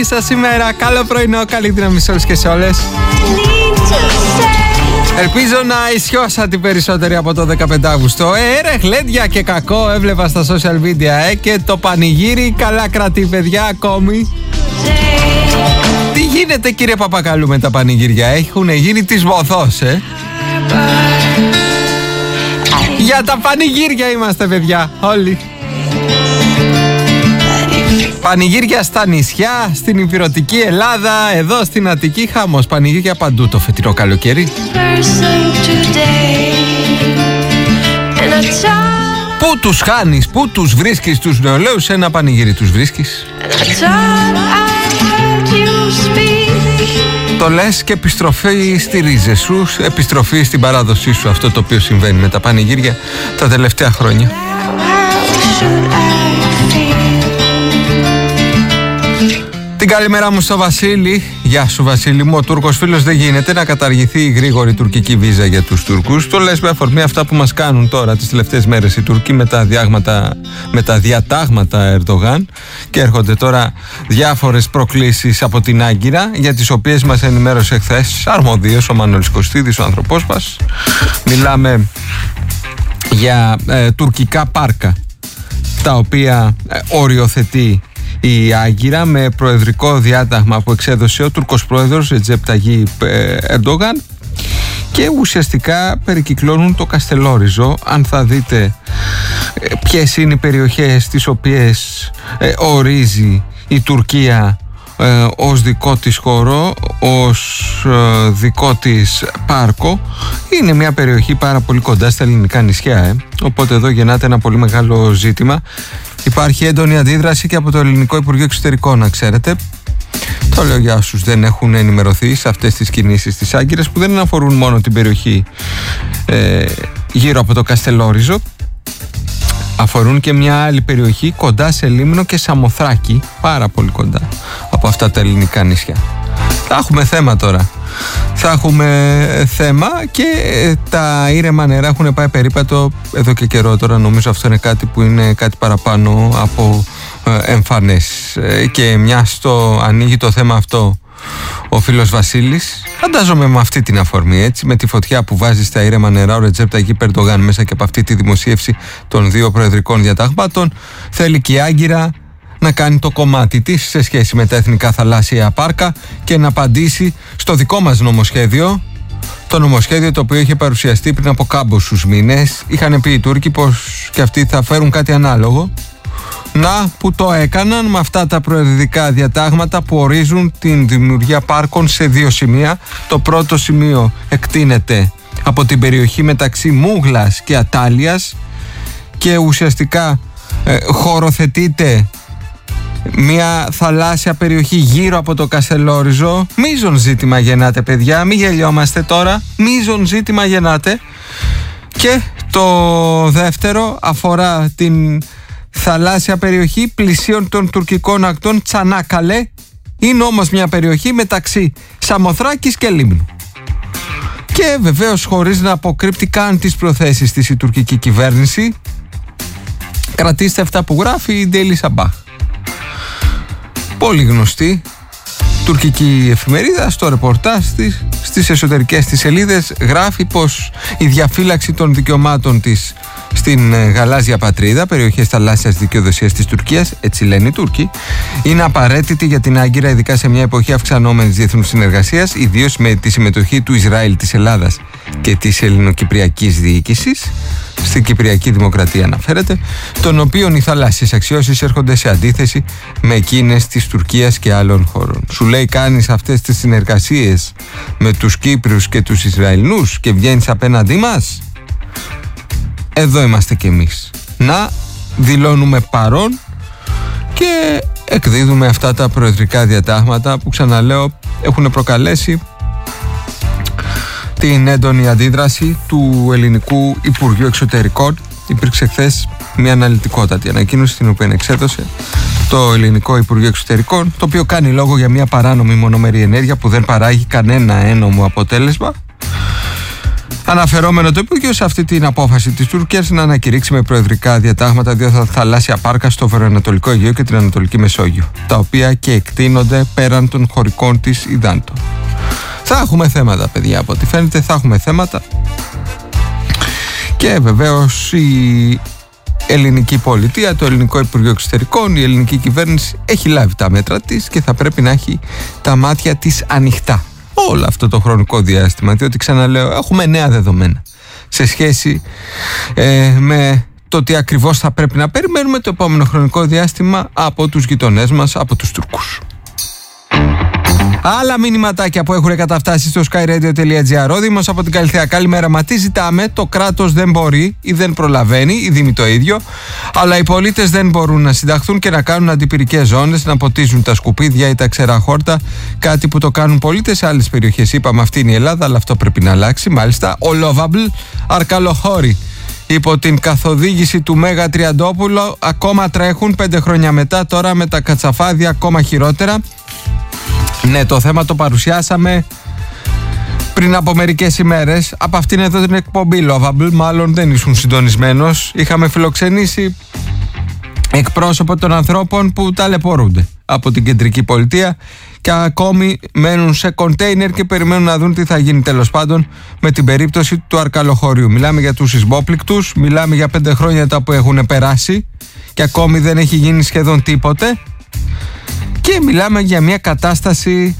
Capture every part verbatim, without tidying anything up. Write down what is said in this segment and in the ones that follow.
σας σήμερα. Καλό πρωινό, καλή δύναμη σε όλους και σε όλες. Ελπίζω να ισιώσα την περισσότερη από το δεκαπέντε Αυγούστου. Ε, ρε, γλέντια και κακό έβλεπα στα social media, ε, και το πανηγύρι καλά κρατεί, παιδιά, ακόμη. Τι γίνεται, κύριε Παπακαλού, με τα πανηγύρια? Έχουν γίνει της βοθός, ε. Για τα πανηγύρια είμαστε, παιδιά, όλοι. Πανηγύρια στα νησιά, στην υπηρετική Ελλάδα, εδώ στην Αττική, χαμός. Πανηγύρια παντού το φετινό καλοκαίρι. Πού τους χάνεις, πού τους βρίσκεις τους νεολαίους? Ένα πανηγύρι τους βρίσκεις. Το λες και επιστροφή στη ρίζες σου, επιστροφή στην παράδοσή σου, αυτό το οποίο συμβαίνει με τα πανηγύρια τα τελευταία χρόνια. Την καλημέρα μου στο Βασίλη. Γεια σου, Βασίλη μου. Ο Τούρκος φίλος δεν γίνεται να καταργηθεί η γρήγορη τουρκική βίζα για τους Τούρκους. Το λες με αφορμή αυτά που μας κάνουν τώρα τις τελευταίες μέρες οι Τούρκοι με τα, διάγματα, με τα διατάγματα Ερντογάν, και έρχονται τώρα διάφορες προκλήσεις από την Άγκυρα, για τις οποίες μας ενημέρωσε χθες αρμοδίος ο Μανώλης Κωστίδης, ο άνθρωπός μας. Μιλάμε για ε, τουρκικά πάρκα, τα οποία ε, οριοθετεί η Άγκυρα με προεδρικό διάταγμα που εξέδωσε ο Τούρκος πρόεδρος Ρετζέπ Ταγίπ Ερντογάν, και ουσιαστικά περικυκλώνουν το Καστελόριζο. Αν θα δείτε ποιες είναι οι περιοχές τις οποίες ε, ορίζει η Τουρκία ε, ως δικό της χώρο, ως ε, δικό της πάρκο, είναι μια περιοχή πάρα πολύ κοντά στα ελληνικά νησιά, ε. Οπότε εδώ γεννάται ένα πολύ μεγάλο ζήτημα. Υπάρχει έντονη αντίδραση και από το Ελληνικό Υπουργείο Εξωτερικών, να ξέρετε. Το λέω για όσους δεν έχουν ενημερωθεί σε αυτές τις κινήσεις της Άγκυρας, που δεν αφορούν μόνο την περιοχή ε, γύρω από το Καστελόριζο. Αφορούν και μια άλλη περιοχή κοντά σε Λίμνο και Σαμοθράκη, πάρα πολύ κοντά από αυτά τα ελληνικά νησιά. Θα έχουμε θέμα τώρα. Θα έχουμε θέμα και τα ήρεμα νερά έχουν πάει περίπατο εδώ και καιρό τώρα. Νομίζω αυτό είναι κάτι που είναι κάτι παραπάνω από εμφανές. Και μιας το ανοίγει το θέμα αυτό ο φίλος Βασίλης, φαντάζομαι με αυτή την αφορμή, έτσι, με τη φωτιά που βάζει στα ήρεμα νερά ο Ρετζέπ Ταγίπ Ερντογάν μέσα και από αυτή τη δημοσίευση των δύο προεδρικών διαταγμάτων, θέλει και η Άγκυρα να κάνει το κομμάτι της σε σχέση με τα εθνικά θαλάσσια πάρκα και να απαντήσει στο δικό μας νομοσχέδιο, το νομοσχέδιο το οποίο είχε παρουσιαστεί πριν από κάμποσους μήνες. Είχαν πει οι Τούρκοι πως και αυτοί θα φέρουν κάτι ανάλογο. Να, που το έκαναν με αυτά τα προεδρικά διατάγματα που ορίζουν την δημιουργία πάρκων σε δύο σημεία. Το πρώτο σημείο εκτείνεται από την περιοχή μεταξύ Μούγλας και Ατάλειας και ουσιαστικά ε, χωροθετείται μια θαλάσσια περιοχή γύρω από το Καστελόριζο. Μείζον ζήτημα γεννάτε, παιδιά, μην γελιόμαστε τώρα. Μείζον ζήτημα γεννάτε. Και το δεύτερο αφορά την θαλάσσια περιοχή πλησίων των τουρκικών ακτών Τσανάκαλε. Είναι όμως μια περιοχή μεταξύ Σαμοθράκης και Λίμνου. Και βεβαίως χωρίς να αποκρύπτει καν τις προθέσεις της η τουρκική κυβέρνηση. Κρατήστε αυτά που γράφει η Daily Sabah, πολύ γνωστή τουρκική εφημερίδα. Στο ρεπορτάζ της, στις εσωτερικές της σελίδες, γράφει πως η διαφύλαξη των δικαιωμάτων της στην γαλάζια πατρίδα, περιοχές θαλάσσιας δικαιοδοσίας της Τουρκίας, έτσι λένε οι Τούρκοι, είναι απαραίτητη για την Άγκυρα, ειδικά σε μια εποχή αυξανόμενης διεθνούς συνεργασίας, ιδίως με τη συμμετοχή του Ισραήλ, της Ελλάδας και της ελληνοκυπριακής διοίκησης, στην Κυπριακή Δημοκρατία αναφέρεται, των οποίων οι θαλάσσιες αξιώσεις έρχονται σε αντίθεση με εκείνες της Τουρκίας και άλλων χωρών. Σου λέει, κάνεις αυτές τις συνεργασίες με τους Κύπριους και τους Ισραηλινούς και βγαίνεις απέναντί μας? Εδώ είμαστε κι εμείς. Να δηλώνουμε παρόν και εκδίδουμε αυτά τα προεδρικά διατάγματα που, ξαναλέω, έχουν προκαλέσει την έντονη αντίδραση του Ελληνικού Υπουργείου Εξωτερικών. Υπήρξε χθες μια αναλυτικότατη ανακοίνωση την οποία εξέδωσε το Ελληνικό Υπουργείο Εξωτερικών, το οποίο κάνει λόγο για μια παράνομη μονομερή ενέργεια που δεν παράγει κανένα ένομο αποτέλεσμα. Αναφερόμενο το Υπουργείο σε αυτή την απόφαση της Τουρκίας να ανακηρύξει με προεδρικά διατάγματα δύο θαλάσσια πάρκα στο βορειοανατολικό Αιγαίο και την Ανατολική Μεσόγειο, τα οποία και εκτείνονται πέραν των χωρικών της υδάτων. Θα έχουμε θέματα, παιδιά, από ό,τι φαίνεται θα έχουμε θέματα. Και βεβαίως η ελληνική πολιτεία, το ελληνικό Υπουργείο Εξωτερικών, η ελληνική κυβέρνηση έχει λάβει τα μέτρα της και θα πρέπει να έχει τα μάτια της ανοιχτά όλο αυτό το χρονικό διάστημα, διότι ξαναλέω έχουμε νέα δεδομένα σε σχέση ε, με το τι ακριβώς θα πρέπει να περιμένουμε το επόμενο χρονικό διάστημα από τους γειτονές μας, από τους Τούρκους. Άλλα μηνυματάκια που έχουν καταφτάσει στο skyradio.gr. Ο Δήμος από την Καλυθέα. Καλημέρα. Μα τι ζητάμε? Το κράτος δεν μπορεί ή δεν προλαβαίνει, η Δήμη το ίδιο. Αλλά οι πολίτες δεν μπορούν να συνταχθούν και να κάνουν αντιπυρικές ζώνες, να ποτίζουν τα σκουπίδια ή τα ξερά χόρτα. Κάτι που το κάνουν πολίτες σε άλλες περιοχές. Είπαμε, αυτή είναι η Ελλάδα, αλλά αυτό πρέπει να αλλάξει. Μάλιστα, ο Λόβαμπλ Αρκαλοχώρη, υπό την καθοδήγηση του Μέγα Τριαντόπουλο, ακόμα τρέχουν πέντε χρόνια μετά. Τώρα με τα κατσαφάδια ακόμα χειρότερα. Ναι, το θέμα το παρουσιάσαμε πριν από μερικές ημέρες. Από αυτήν εδώ την εκπομπή Lovable, μάλλον δεν ήσουν συντονισμένος. Είχαμε φιλοξενήσει εκπρόσωπο των ανθρώπων που ταλαιπωρούνται από την κεντρική πολιτεία και ακόμη μένουν σε κοντέινερ και περιμένουν να δουν τι θα γίνει τέλος πάντων με την περίπτωση του Αρκαλοχωρίου. Μιλάμε για τους σεισμόπληκτους, μιλάμε για πέντε χρόνια τα που έχουν περάσει και ακόμη δεν έχει γίνει σχεδόν τίποτε. Και μιλάμε για μια κατάσταση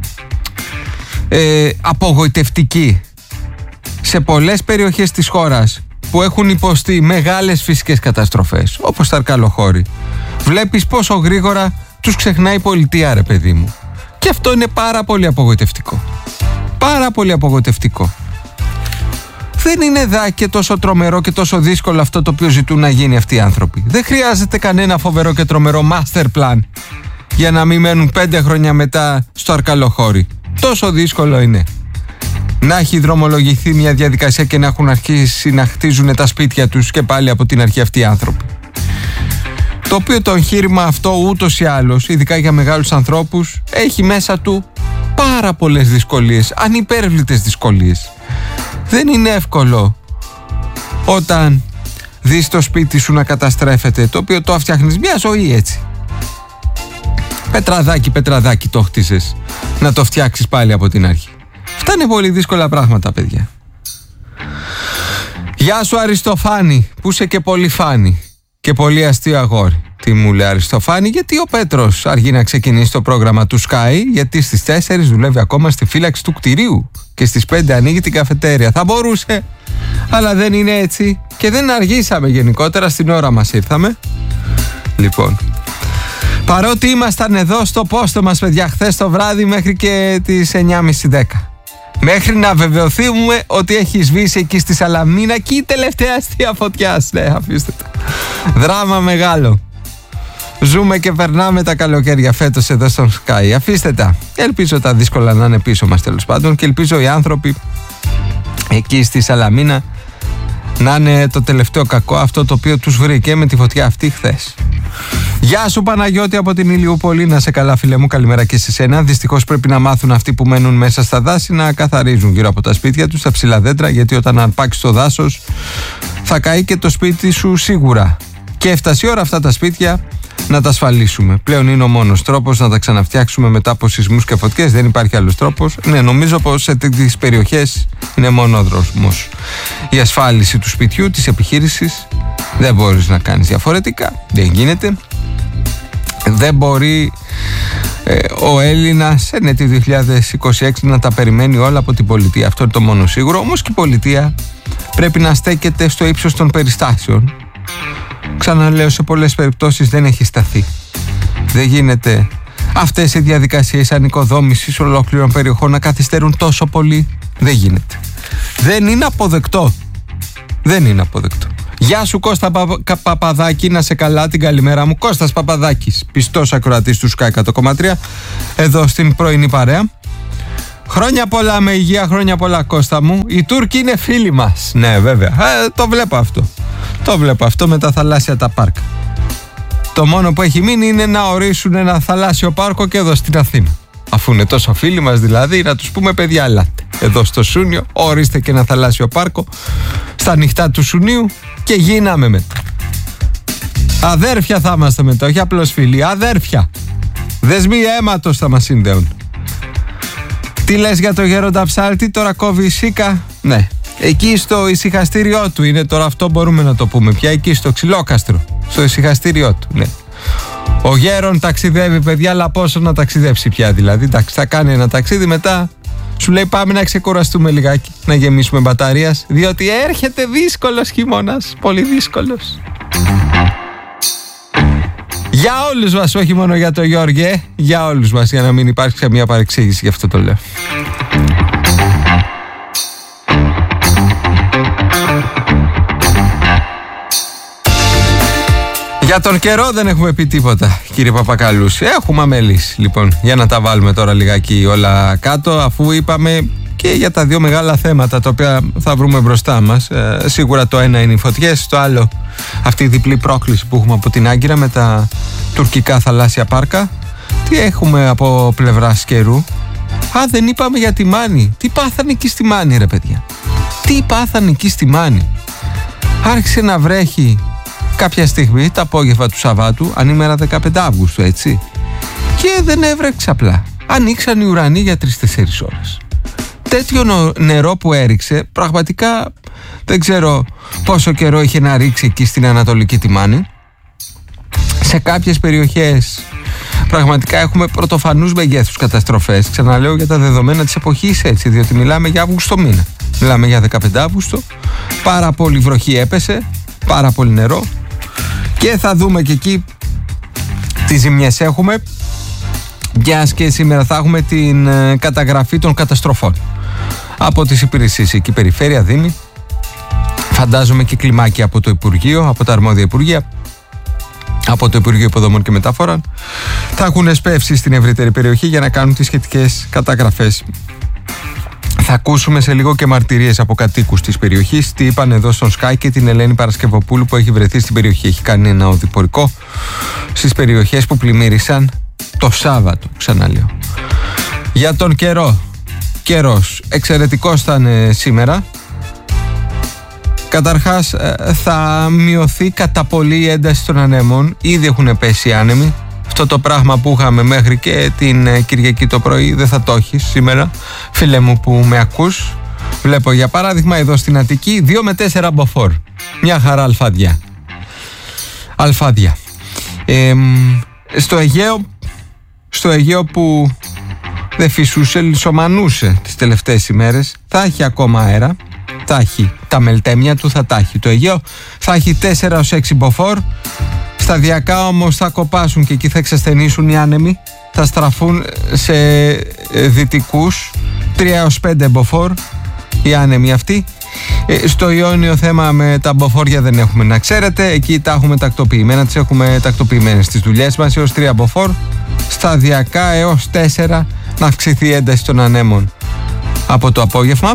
ε, απογοητευτική σε πολλές περιοχές της χώρας που έχουν υποστεί μεγάλες φυσικές καταστροφές, όπως τα Αρκαλοχώρη. Βλέπεις πόσο γρήγορα τους ξεχνάει η πολιτεία, ρε παιδί μου. Και αυτό είναι πάρα πολύ απογοητευτικό. Πάρα πολύ απογοητευτικό. Δεν είναι δά και τόσο τρομερό και τόσο δύσκολο αυτό το οποίο ζητούν να γίνει αυτοί οι άνθρωποι. Δεν χρειάζεται κανένα φοβερό και τρομερό master plan για να μην μένουν πέντε χρόνια μετά στο Αρκαλοχώρη. Τόσο δύσκολο είναι να έχει δρομολογηθεί μια διαδικασία και να έχουν αρχίσει να χτίζουν τα σπίτια τους και πάλι από την αρχή αυτοί οι άνθρωποι. Το οποίο το εγχείρημα αυτό ούτως ή άλλως, ειδικά για μεγάλους ανθρώπους, έχει μέσα του πάρα πολλές δυσκολίες, ανυπέρβλητες δυσκολίες. Δεν είναι εύκολο όταν δεις το σπίτι σου να καταστρέφεται, το οποίο το φτιάχνεις μια ζωή έτσι. Πετραδάκι, πετραδάκι το χτίζες, να το φτιάξεις πάλι από την αρχή. Αυτά είναι πολύ δύσκολα πράγματα, παιδιά. Γεια σου Αριστοφάνη, που είσαι και πολύ φάνη και πολύ αστείο αγόρι. Τι μου λέει Αριστοφάνη? Γιατί ο Πέτρος αργεί να ξεκινήσει το πρόγραμμα του Sky, γιατί στις τέσσερις δουλεύει ακόμα στη φύλαξη του κτηρίου και στις πέντε ανοίγει την καφετέρια. Θα μπορούσε, αλλά δεν είναι έτσι και δεν αργήσαμε γενικότερα, στην ώρα μας ήρθαμε. Λοιπόν, παρότι ήμασταν εδώ στο πόστο μας, παιδιά, χθες το βράδυ μέχρι και τις εννιά και μισή δέκα, μέχρι να βεβαιωθούμε ότι έχει σβήσει εκεί στη Σαλαμίνα και η τελευταία αστεία φωτιά. Ναι, αφήστε το. Δράμα μεγάλο. Ζούμε και περνάμε τα καλοκαίρια φέτος εδώ στον Sky. Αφήστε τα. Ελπίζω τα δύσκολα να είναι πίσω μας τέλος πάντων και ελπίζω οι άνθρωποι εκεί στη Σαλαμίνα να είναι το τελευταίο κακό, αυτό το οποίο τους βρήκε με τη φωτιά αυτή χθες. Γεια σου Παναγιώτη από την Ηλιούπολη, να σε καλά φίλε μου, καλημέρα και σε σένα. Δυστυχώς πρέπει να μάθουν αυτοί που μένουν μέσα στα δάση να καθαρίζουν γύρω από τα σπίτια τους, τα ψηλά δέντρα, γιατί όταν αρπάξεις το δάσος θα καεί και το σπίτι σου σίγουρα. Και έφτασε η ώρα αυτά τα σπίτια να τα ασφαλίσουμε. Πλέον είναι ο μόνος τρόπος να τα ξαναφτιάξουμε μετά από σεισμούς και φωτιές. Δεν υπάρχει άλλος τρόπος. Ναι, νομίζω πως σε τέτοιες περιοχές είναι μόνο ο δρόμος. Η ασφάλιση του σπιτιού, της επιχείρησης, δεν μπορείς να κάνεις διαφορετικά. Δεν γίνεται. Δεν μπορεί ε, ο Έλληνας εν το δύο χιλιάδες είκοσι έξι να τα περιμένει όλα από την πολιτεία. Αυτό είναι το μόνο σίγουρο. Όμως και η πολιτεία πρέπει να στέκεται στο ύψος των περιστάσεων. Ξαναλέω, σε πολλές περιπτώσεις δεν έχει σταθεί. Δεν γίνεται αυτές οι διαδικασίες ανοικοδόμησης ολόκληρων περιοχών να καθυστερούν τόσο πολύ. Δεν γίνεται. Δεν είναι αποδεκτό. Δεν είναι αποδεκτό. Γεια σου Κώστα Παπα... Παπαδάκη, να σε καλά, την καλημέρα μου. Κώστας Παπαδάκης, πιστός ακροατής του Sky εκατό κόμμα τρία, εδώ στην πρωινή παρέα. Χρόνια πολλά με υγεία, χρόνια πολλά Κώστα μου. Οι Τούρκοι είναι φίλοι μας. Ναι, βέβαια. Ε, το βλέπω αυτό. Το βλέπω αυτό με τα θαλάσσια τα πάρκα. Το μόνο που έχει μείνει είναι να ορίσουν ένα θαλάσσιο πάρκο και εδώ στην Αθήνα. Αφού είναι τόσο φίλοι μας δηλαδή, να τους πούμε παιδιά, ελάτε εδώ στο Σούνιο, ορίστε και ένα θαλάσσιο πάρκο στα νυχτά του Σουνίου και γίναμε μετά. Αδέρφια θα είμαστε μετά, όχι απλώς φίλοι, αδέρφια. Δεσμοί αίματος θα μας συνδέουν. Τι λες για το Γέροντα Ψάλτη, τώρα κόβει η Σίκα? Ναι, εκεί στο ησυχαστήριό του είναι τώρα, αυτό μπορούμε να το πούμε πια, εκεί στο Ξυλόκαστρο, στο ησυχαστήριό του, ναι. Ο Γέρον ταξιδεύει παιδιά, αλλά πόσο να ταξιδέψει πια δηλαδή? Εντάξει, θα κάνει ένα ταξίδι, μετά σου λέει πάμε να ξεκουραστούμε λιγάκι, να γεμίσουμε μπαταρίας, διότι έρχεται δύσκολος χειμώνας, πολύ δύσκολος. Για όλους μας, όχι μόνο για τον Γιώργη, για όλους μας, για να μην υπάρξει καμία παρεξήγηση, γι' αυτό το λέω. Για τον καιρό δεν έχουμε πει τίποτα, κύριε Παπακαλούση. Έχουμε αμελήσει, λοιπόν, για να τα βάλουμε τώρα λιγάκι όλα κάτω, αφού είπαμε και για τα δύο μεγάλα θέματα τα οποία θα βρούμε μπροστά μας. Ε, σίγουρα το ένα είναι οι φωτιές, το άλλο αυτή η διπλή πρόκληση που έχουμε από την Άγκυρα με τα τουρκικά θαλάσσια πάρκα. Τι έχουμε από πλευράς καιρού? Α, δεν είπαμε για τη Μάνη. Τι πάθανε εκεί στη Μάνη, ρε παιδιά? Τι πάθανε εκεί στη Μάνη? Άρχισε να βρέχει κάποια στιγμή, τα απόγευμα του Σαββάτου, ανήμερα δεκαπέντε Αυγούστου, έτσι. Και δεν έβρεξε απλά. Ανοίξαν οι ουρανοί για τρεις τέσσερις ώρες. Τέτοιο νερό που έριξε, πραγματικά δεν ξέρω πόσο καιρό είχε να ρίξει εκεί στην Ανατολική τη Μάνη. Σε κάποιες περιοχές πραγματικά έχουμε πρωτοφανούς μεγέθους καταστροφές. Ξαναλέω για τα δεδομένα της εποχής, έτσι, διότι μιλάμε για Αύγουστο μήνα. Μιλάμε για δεκαπέντε Αυγούστου. Πάρα πολύ βροχή έπεσε, πάρα πολύ νερό. Και θα δούμε και εκεί τι ζημιές έχουμε, μιας και σήμερα θα έχουμε την ε, καταγραφή των καταστροφών από τις υπηρεσίες εκεί, περιφέρεια, δήμη, φαντάζομαι και κλιμάκια από το Υπουργείο, από τα αρμόδια Υπουργεία, από το Υπουργείο Υποδομών και Μεταφορών, θα έχουν εσπεύσει στην ευρύτερη περιοχή για να κάνουν τις σχετικές καταγραφές. Θα ακούσουμε σε λίγο και μαρτυρίες από κατοίκους της περιοχής, τι είπαν εδώ στον Sky, και την Ελένη Παρασκευοπούλου που έχει βρεθεί στην περιοχή. Έχει κάνει ένα οδηπορικό στις περιοχές που πλημμύρισαν το Σάββατο, ξαναλέω. Για τον καιρό. Καιρός εξαιρετικός θα είναι σήμερα. Καταρχάς θα μειωθεί κατά πολύ η ένταση των ανέμων. Ήδη έχουν πέσει οι άνεμοι. Αυτό το πράγμα που είχαμε μέχρι και την Κυριακή το πρωί δεν θα το έχει σήμερα, φίλε μου που με ακούς. Βλέπω για παράδειγμα εδώ στην Αττική δύο με τέσσερα μποφόρ. Μια χαρά αλφάδια. Αλφάδια. Ε, στο Αιγαίο, στο Αιγαίο που δεν φυσούσε, λισομανούσε τις τελευταίες ημέρες, θα έχει ακόμα αέρα. Θα έχει τα μελτέμια του, θα τα έχει το Αιγαίο. Θα έχει τέσσερα έως έξι μποφόρ. Σταδιακά όμως θα κοπάσουν και εκεί θα εξασθενήσουν οι άνεμοι. Θα στραφούν σε δυτικούς, τρία έως πέντε μποφόρ οι άνεμοι αυτοί. Ε, στο Ιόνιο θέμα με τα μποφόρ δεν έχουμε, να ξέρετε. Εκεί τα έχουμε τακτοποιημένα, τις έχουμε τακτοποιημένες στις δουλειές μας, έως τρία μποφόρ. Σταδιακά έως τέσσερα να αυξηθεί η ένταση των ανέμων από το απόγευμα.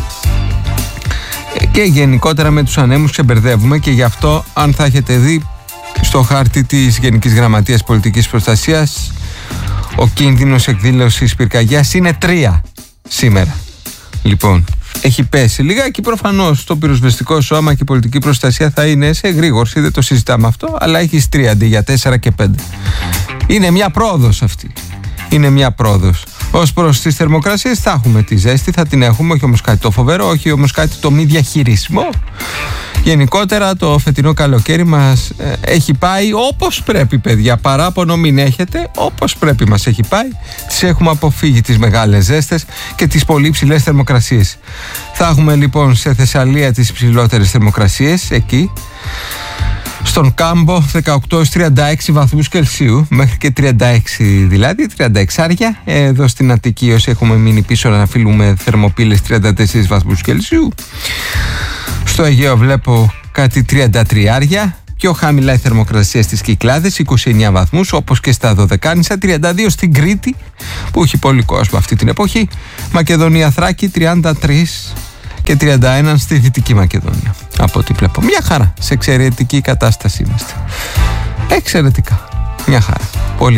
Και γενικότερα με τους ανέμους ξεμπερδεύουμε, και γι' αυτό, αν θα έχετε δει στο χάρτη της Γενικής Γραμματείας Πολιτικής Προστασίας, ο κίνδυνος εκδήλωσης πυρκαγιάς είναι τρία σήμερα. Λοιπόν, έχει πέσει λιγάκι, προφανώς το πυροσβεστικό σώμα και η πολιτική προστασία θα είναι σε εγρήγορση, δεν το συζητάμε αυτό, αλλά έχεις τρία αντί για τέσσερα και πέντε. Είναι μια πρόοδος αυτή. Είναι μια πρόοδος. Ως προς τις θερμοκρασίες θα έχουμε τη ζέστη, θα την έχουμε, όχι όμως κάτι το φοβερό, όχι όμως κάτι το μη διαχειρισμό. Γενικότερα το φετινό καλοκαίρι μας ε, έχει πάει όπως πρέπει, παιδιά. Παράπονο μην έχετε, όπως πρέπει μας έχει πάει. Τις έχουμε αποφύγει τις μεγάλες ζέστες και τις πολύ ψηλές θερμοκρασίες. Θα έχουμε λοιπόν σε Θεσσαλία τις ψηλότερες θερμοκρασίες εκεί. Στον Κάμπο δεκαοκτώ έως τριάντα έξι βαθμούς Κελσίου, μέχρι και τριάντα έξι δηλαδή, τριάντα έξι άρια. Εδώ στην Αττική όσοι έχουμε μείνει πίσω να φίλουμε θερμοπύλες, τριάντα τέσσερις βαθμούς Κελσίου. Στο Αιγαίο βλέπω κάτι τριάντα τρία άρια. Πιο χαμηλά η θερμοκρασία στις Κυκλάδες, είκοσι εννέα βαθμούς, όπως και στα Δωδεκάνησα, τριάντα δύο στην Κρήτη, που έχει πολύ κόσμο αυτή την εποχή. Μακεδονία Θράκη, τριάντα τρία και τριάντα ένα στη Δυτική Μακεδονία. Από ό,τι βλέπω. Μια χαρά. Σε εξαιρετική κατάσταση είμαστε. Εξαιρετικά. Μια χαρά. Πολύ